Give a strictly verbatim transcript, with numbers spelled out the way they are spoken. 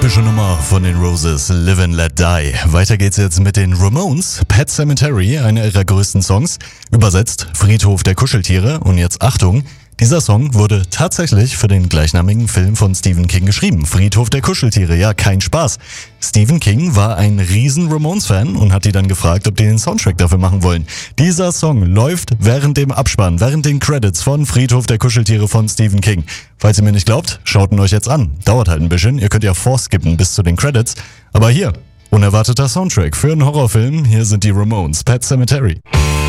epische Nummer von den Roses, Live and Let Die. Weiter geht's jetzt mit den Ramones, Pet Sematary, einer ihrer größten Songs. Übersetzt Friedhof der Kuscheltiere. Und jetzt Achtung, dieser Song wurde tatsächlich für den gleichnamigen Film von Stephen King geschrieben. Friedhof der Kuscheltiere, ja, kein Spaß. Stephen King war ein riesen Ramones-Fan und hat die dann gefragt, ob die den Soundtrack dafür machen wollen. Dieser Song läuft während dem Abspann, während den Credits von Friedhof der Kuscheltiere von Stephen King. Falls ihr mir nicht glaubt, schaut ihn euch jetzt an. Dauert halt ein bisschen, ihr könnt ja vorskippen bis zu den Credits. Aber hier, unerwarteter Soundtrack für einen Horrorfilm. Hier sind die Ramones, Pet Sematary.